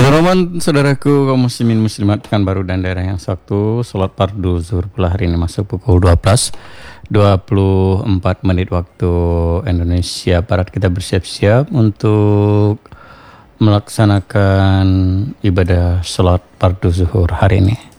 Selamat saudaraku kaum muslimin muslimat Pekanbaru dan daerah yang sewaktu sholat fardu zuhur pula hari ini masuk pukul 12:24 waktu Indonesia Barat. Kita bersiap-siap untuk melaksanakan ibadah sholat fardu zuhur hari ini.